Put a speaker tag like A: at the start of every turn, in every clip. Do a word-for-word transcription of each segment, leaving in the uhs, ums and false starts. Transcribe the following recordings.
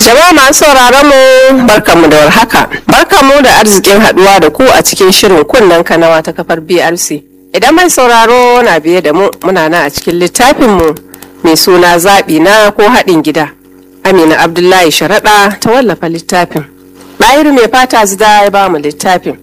A: Jama'a masu sauraron mu barkamu da warhaka. Barkamu da arzikin haduwa da ku a cikin shirin kunnen kanawa ta kafar B R C. Idan mai sauraro na biye da mu muna na a cikin littafin mu mai suna zaɓi na ko haɗin gida. Amina Abdullahi Sharaɗa ta wallafa littafin. Ɗahiru mai fata zida ya ba mu littafin.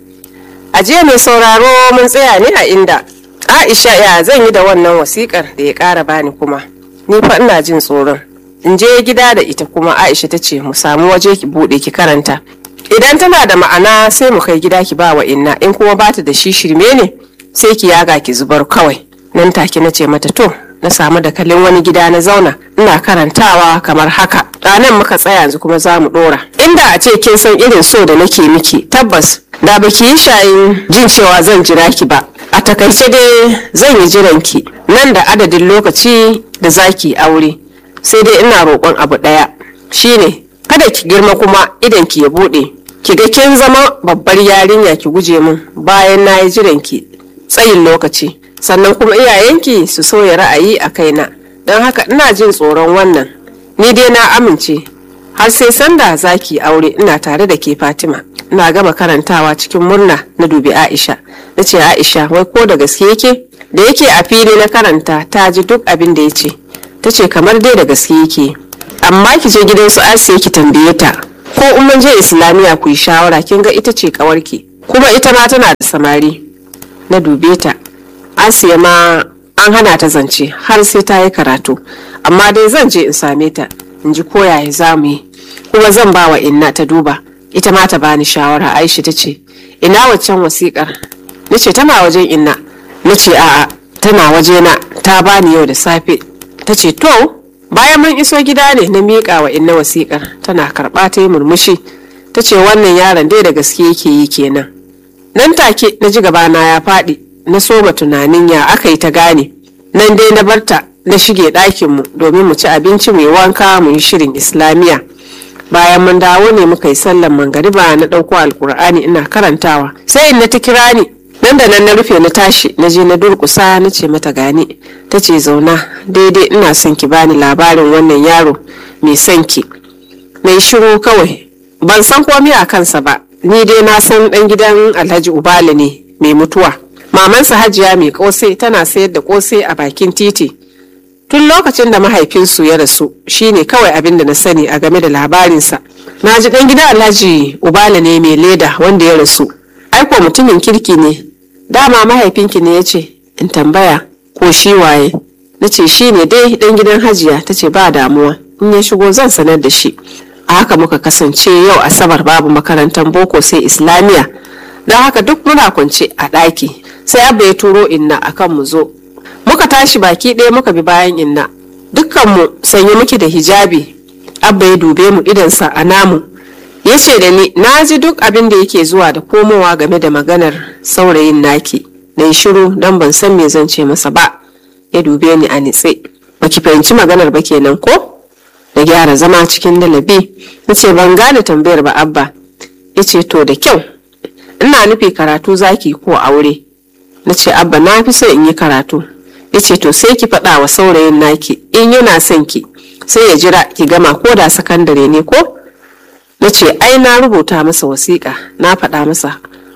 A: A jiya mai sauraro mun tsaya ne a inda Aisha ya zan yi da wannan wasikar da ya ƙara bani kuma. Ni fa ina jin tsoron. In je gida da ita kuma Aisha ta ce mu samu waje ki bude ki karanta. Idan tana da ma'ana sai mu kai gida ki ba wa inna, in kuma bata da shi shirme ne sai ki yaga ki zubar kawai. Nan take na ce mata to na samu da kalin wani gida na zauna ina karantawa kamar haka. Ranan muka tsaya yanzu kuma za mu dora. Inda a ce kin san irin so da nake miki tabbas da baki yi shayin jin cewa zan jira ki ba. A takaice dai zan yi jiran ki nan da adadin lokaci da zaki aure. Sai dai ina roƙon abu ɗaya shine kada ki girma kuma idan ki ya buɗe ki ga kin zama babbar yarinya ki guje min bayan na yi jiran ki tsayin lokaci sannan kuma iyayenki su soya ra'ayi a kaina don haka ina jin tsoron wannan ni dai na amince har sai sanda zaki aure ina tare da ke Fatima. Ina gama karantawa cikin murna na dubi Aisha na ce Aisha wai ko da gaske yake da yake a fili na karanta ta ji duk abin da ya ce ta ce kamar dai da gaske yake amma ki je gidan su Asiya ki tambaye ta ko in mun je Islamiya ku yi shawara kin ga ita ce kawarki kuma ita ma tana da samari. Na dube ta Asiya ma an hana ta zance har sai ta yi karatu amma dai zan je in same ta in ji ko yaya za mu yi kuma zan ba wa inna ta duba ita ma ta bani shawara. Aisha ta ce ina waccan wasikar na ce tana wajen inna na ce a'a tana wajena ta bani yau da safe. Ta ce to bayan mun iso gida ne na miƙa wa inna wasiƙar tana karɓa ta yi murmushi ta ce wannan yaron dai da gaske yake yi kenan. Nan take na ji gabana ya faɗi na soma tunanin ya aka yi ta gane nan dai na barta na shige ɗakinmu domin mu ci abinci mai wanka mu yi shirin Islamiya. Bayan mun dawo ne muka yi sallan mangariba na ɗauko alkur'ani ina karantawa sai inna ta kira ni nan da nan na rufe na tashi na je na durkusa na ce mata gani ta ce zauna daidai ina son ki bani labarin wannan yaro mai son ki. Na yi shiru kawai ban san komai a kansa ba ni dai na san dan gidan Alhaji Ubali ne mai mutuwa. Mamansa Hajiya mai kosai tana sayar da kosai a bakin titi tun lokacin da mahaifinsu ya rasu shine kawai abin da na sani a game da labarinsa. Na ji dan gidan Alhaji Ubali ne mai leda wanda ya rasu aiko mutumin kirki ne. Dama mahaifinki ne ya ce in tambaya ko shi waye. Na ce shi ne dai dan gidan Hajiya. Ta ce ba damuwa in ya shigo zan sanar da shi. A haka muka kasance yau Asabar babu makarantar boko sai Islamiya don haka duk muna kwance a ɗaki sai Abba ya turo inna akan mu zo. Muka tashi baki ɗaya muka bi bayan inna dukkanmu sanye muke da hijabi. Abba ya dube mu idansa a namu ya ce da ni na ji duk abin da yake zuwa da komowa game da maganar saurayin naki. Na yi shiru don ban san me zan ce masa ba. Ya dube ni a nitse. Baki fahimci maganar ba kenan ko? Na gyara zama cikin lalabi na ce ban gane tambayar ba Abba. Ya ce to da kyau ina nufi karatu zaki ko aure. Na ce Abba na fi so in yi karatu. Ya ce to sai ki faɗa wa saurayin naki in yana son ki sai ya jira ki gama ko da sakandare ne ko? Na ce ai na rubuta masa wasiƙa na faɗa masa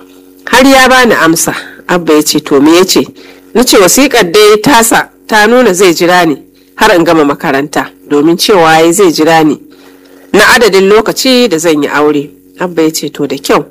A: har ya bani amsa. Abba ya ce to me ya ce? Na ce wasiƙar dai tasa ta nuna zai jira ni har in gama makaranta domin cewa ya zai jira ni na adadin lokaci da zan yi aure. Abba ya ce to da kyau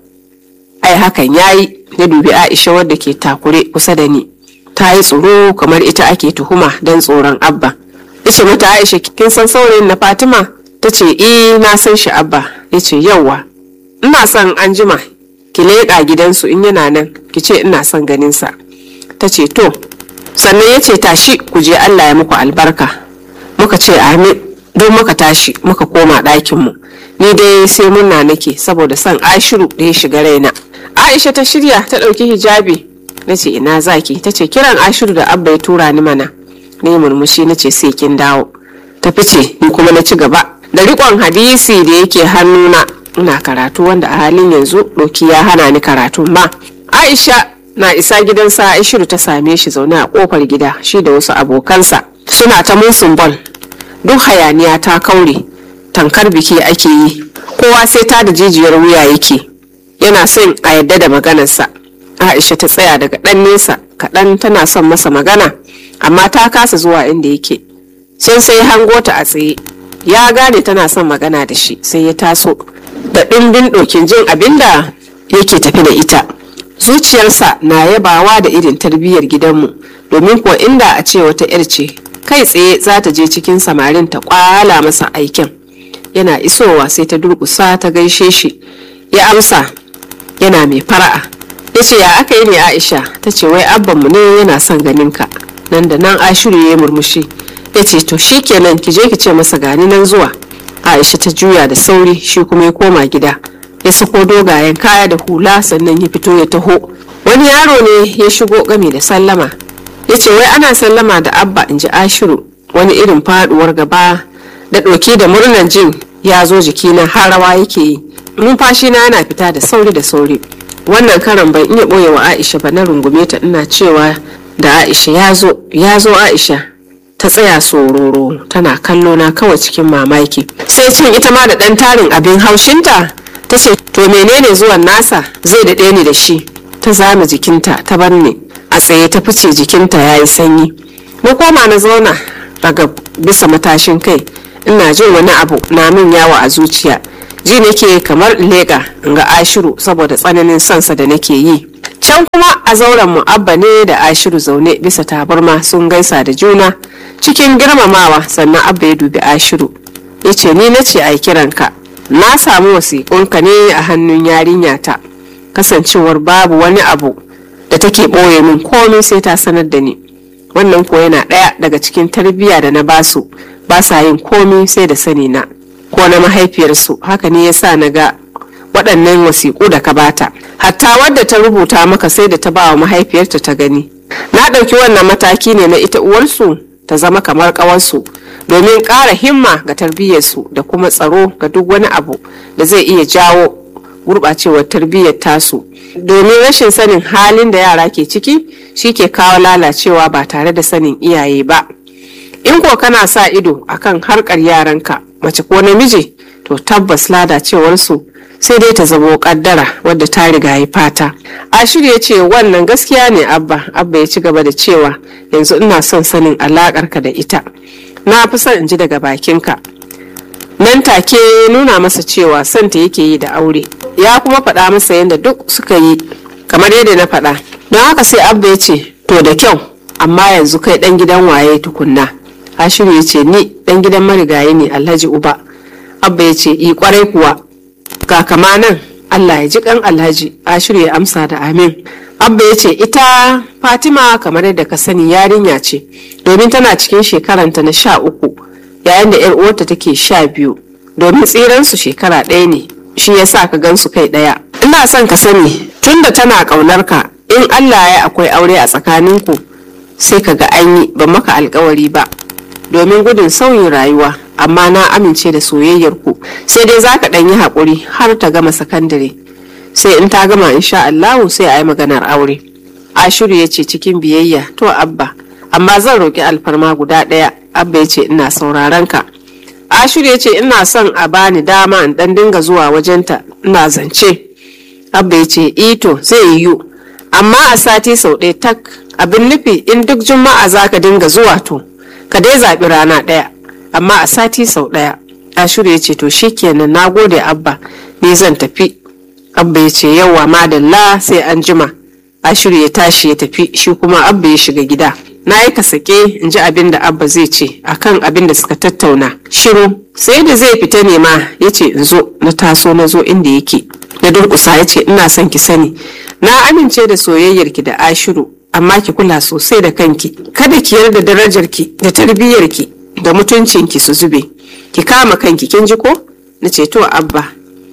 A: ai hakan yayi. Na dubi Aisha wadda ke takure kusa da ni ta yi tsoro kamar ita ake tuhuma don tsoron Abba. Ya ce mata Aisha kin san saurayin na Fatima? Ta ce eh na san shi Abba. Ya ce yauwa ina son an jima ki leƙa gidansu in yana nan ki ce ina son ganinsa. Ta ce to sannan ya ce tashi ku je Allah ya muku albarka. Muka ce amin don muka tashi muka koma ɗakinmu. Ni dai sai murna nake saboda son Ashiru da ya shiga raina. Aisha ta shirya ta ɗauki hijabi. Na ce ina zaki? Ta ce kiran Ashiru da Abba ya tura ni mana. Ni murmushi na ce sai kin dawo. Ta fice ni kuma na ci gaba da riƙon hadisi da yake hannuna ina karatu wanda a halin yanzu doki ya hana ni karatu ma. Aisha na isa gidansa Aishiru ta same shi zaune a kofar gida shi da wasu abokansa suna ta musun bol. Duk hayaniya ta kaure tankar biki ake yi, kowa sai ta da jijiyar wuya yake yana son a yadda da maganarsa. Aisha ta tsaya daga ɗan nesa kaɗan tana son masa magana, amma ta kasa zuwa inda yake. Can sai hango ta a tsaye, ya gane tana son magana da shi, sai ya taso da ɗimbin ɗokin jin abin da yake tafi da ita. Zuciyarsa na yabawa da irin tarbiyyar gidanmu, domin kuwa inda a ce wata 'yar ce kai tsaye za ta je cikin samarin ta kwala masa aikin. Yana isowa sai ta durƙusa ta gaishe shi, ya amsa yana mai fara'a. Ya ce, ya aka yi ne Aisha? Ta ce, wai abbanmu ne yana son ganin ka. Nan da nan Ashiru ya murmushi, ya ce, to shi kenan ki je ki ce masa gani nan zuwa. Aisha ta juya da sauri, shi kuma ya koma gida, ya sako dogayen kaya da hula, sannan ya fito ya taho. Wani yaro ne ya shigo game da sallama, ya ce, wai ana sallama da abba, in ji Ashiru. Wani irin faduwar gaba da ɗauki da murnar jin ya zo jikina har rawa yake yi, numfashina yana fita da sauri da sauri. Wannan karan ban iya ɓoye wa Aisha ba, na rungume ta ina cewa da Aisha ya zo ya zo. Aisha ta tsaya sororo tana kallo na kawai cikin mamaki, sai cin ita ma da ɗan tarin abin haushinta ta ce, to menene zuwan nasa zai daɗe ni da shi? Ta zama jikinta ta bar ni a tsaye, ta fice, jikinta ya yi sanyi. Na koma na zauna daga bisa matashin kai, ina jin wani abu na min yawo a zuciya. Ji nake kamar lega in ga Ashiru saboda tsananin sansa da nake yi. Can kuma a zauren mu Abba ne da Ashiru zaune bisa tabarma sun gaisa da juna cikin girmamawa, sannan Abba ya dubi Ashiru ya ce, ni na ce ai kiranka, na samu wasiƙunka ne a hannun yarinya ta, kasancewar babu wani abu da take ɓoye min, komai sai ta sanar da ni. Wannan ko yana ɗaya daga cikin tarbiyya da na basu, ba sa yin komai sai da sani na ko na mahaifiyarsu. Haka ne yasa na ga waɗannan wasiƙu da ka bata, hatta wadda ta rubuta maka sai da ta ba wa mahaifiyarta ta gani. Na ɗauki wannan mataki ne na ita uwarsu ta zama kamar ƙawarsu, domin ƙara himma ga tarbiyyarsu da kuma tsaro ga duk wani abu da zai iya jawo gurɓacewar tarbiyyar tasu, domin rashin sanin halin da yara ke ciki shi ke kawo lalacewa ba tare da sanin iyaye ba. In ko kana sa ido akan harkar yaranka, mace ko namiji, to tabbas lalacewarsu sai dai ta zamo kaddara wadda ta riga yi fata. Ashiru ya ce, wannan gaskiya ne Abba. Abba ya ci gaba da cewa, yanzu ina son sanin alakarka da ita, na fi son in ji daga bakinka. Nan take nuna masa cewa santa yake yi da aure, ya kuma faɗa masa yadda duk suka yi kamar yadda na faɗa. Don haka sai Abba ya ce, to da kyau, amma yanzu kai ɗan gidan waye tukunna? Ashiru ya ce, ni ɗan gidan marigayi ne Alhaji Uba. Abba ya ce, i kwarai kuwa, kakama nan, Allah ya ji kan Alhaji. Ashiru ya amsa da amin. Abba ya ce, ita Fatima kamar yadda ka sani yarinya ce, domin tana cikin shekaranta na sha uku, yayin da 'yar uwarta take sha biyu, domin tsiransu shekara ɗaya ne, shi ya sa ka gansu kai ɗaya. Ina son ka sani, tunda tana ƙaunar ka, in Allah ya akwai aure a tsakaninku sai ka ga an yi, ban maka alkawari ba domin gudun sauyin rayuwa, amma na amince da soyayyar ku, sai dai zaka ɗan yi haƙuri har ta gama sakandare, sai in ta gama insha Allah sai a yi maganar aure. Ashiru ya ce cikin biyayya, to Abba, amma zan roƙi alfarma guda ɗaya. Abba ya ce, ina sauraron ka. Ashiru ya ce, ina son a bani dama in ɗan dinga zuwa wajenta ina zance. Abba ya ce, ito zai yiwu, amma a sati sau ɗaya tak. Abin nufi in duk juma'a za ka dinga zuwa to ka dai zaɓi rana ɗaya, amma a sati sau ɗaya. Ashiru ya ce, to shikenan, na gode Abba, ni zan tafi. Abba ya ce, yawwa madalla, sai an jima. Ashiru ya tashi ya tafi, shi kuma Abba ya shiga gida. Na yi kasake in ji abin da Abba zai ce akan abin da suka tattauna. Shiru, sai da zai fita ne ma ya ce in zo. Na taso na zo inda yake, na durƙusa ya ce, ina son ki sani, na amince da soyayyarki da Ashiru, amma ki kula sosai da kanki, kada ki yarda darajarki da tarbiyyarki da mutuncinki su zube, ki kama kanki, kin ji ko? Na ce, to Abba,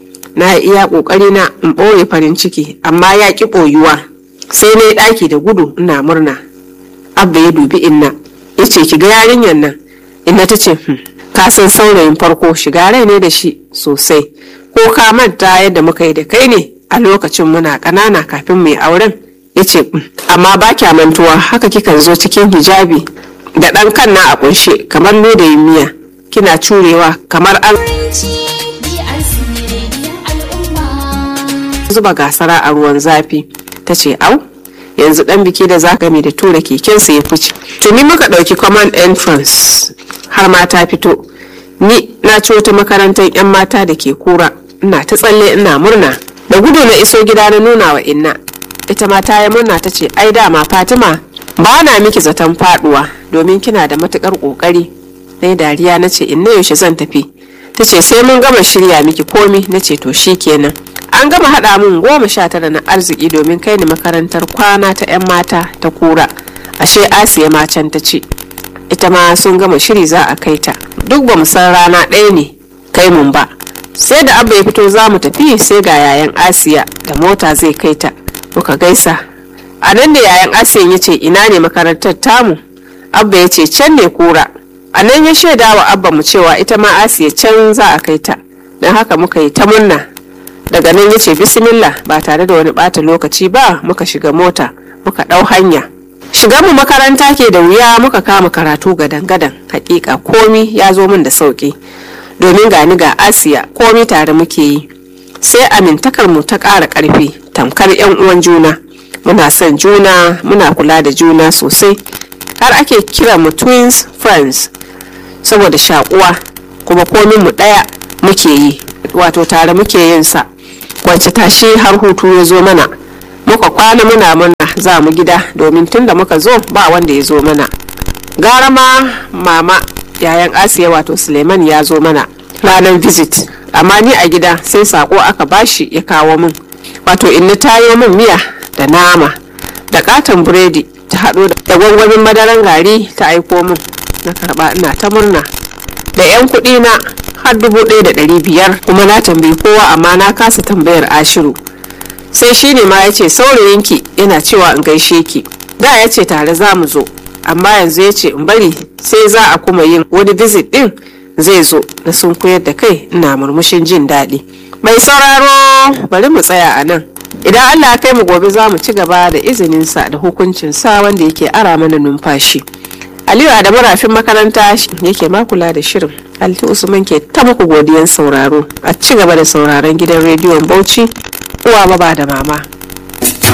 A: na iya kokari na in ɓoye farin ciki, amma ya ki ɓoyuwa, sai na yi ɗaki da gudu ina murna. Abba ya dubi Inna ya ce, ki ga yarinyar nan? Inna ta ce, hm, ka san saurayin farko shiga rai ne da shi sosai, ko ka manta yadda muka yi da kai ne a lokacin muna ƙanana kafin mai auren? Ya ce, amma ba kya mantuwa haka kikan zo cikin hijabi da ɗan kan na a kunshe kamar lodayin miya. kina curewa kamar an zuba gasara a ruwan zafi. Ta ce au yanzu dan biki da za game da tura kekensa ya fice. Tuni muka ɗauki common entrance har ma ta fito. Ni na ci wata makarantar 'yan mata da ke Kura, ina ta tsalle ina murna. Da gudu na iso gida na nuna wa inna. Ita ma ta yi murna ta ce ai dama Fatima ba na miki zaton faduwa domin kina da matukar kokari. Na dariya na ce inna yaushe zan tafi. Ta ce sai mun gama shirya miki komi. Na ce to shikenan. An gama haɗa mun goma sha tara na arziki domin kai ni makarantar kwana ta 'yan mata ta Kura. Ashe Asiya ma can ta ce ita ma sun gama shiri za a kai ta. Duk ba mu san rana ɗaya ne kai mun ba. Sai da abba ya fito za mu tafi sai ga yayan Asiya da mota zai kai ta. Muka gaisa. A nan da yayan Asiya ya ce ina ne makarantar tamu? Abba ya ce can ne Kura. A nan ya shaida wa abba mu cewa ita ma Asiya can za a kai ta. Don haka muka yi ta murna. Daga nan ya ce bismillah ba tare da wani bata lokaci ba muka shiga mota muka ɗau hanya. Shiga mu makaranta ke da wuya muka kama karatu gadan-gadan. Hakika komi ya zo min da sauki. Domin gani ga Asiya komi tare muke yi. Sai amintakar mu ta ƙara ƙarfi tamkar 'yan uwan juna. Muna son juna muna kula da juna sosai. Har ake kira mu twins friends saboda shakuwa kuma komin mu ɗaya muke yi wato tare muke yin sa. Wacce tashi har hutu ya zo mana muka kwana muna murna za mu gida domin tunda muka zo ba wanda ya zo mana. Gara ma mama yayan Asiya wato Suleiman ya zo mana ranar visit amma ni a gida sai sako aka bashi ya kawo min wato inna tayo min miya da nama da katon biredi ta hado da gwangwamin madaran gari ta aiko min. Na karba ina ta murna da yan kuɗi na har dubu ɗaya da ɗari biyar kuma na tambayi kowa amma na kasa tambayar Ashiru. Sai shine ma ya ce saurayinki yana cewa in gaishe ki. Da ya ce tare za mu zo amma yanzu ya ce in bari sai za a kuma yin wani visit din zai zo. Da sun koyar da kai ina murmushin jin daɗi. Mai sauraro bari mu tsaya a nan. Idan Allah ya kai mu gobe za mu ci gaba da izininsa da hukuncinsa wanda yake ara mana numfashi. Aliyu Adamu Rafin makaranta yake makula da shirin. Alti Usman ke ta muku godiyan sauraro. A ci gaba da sauraron gidan rediyon Bauchi uwa baba da mama.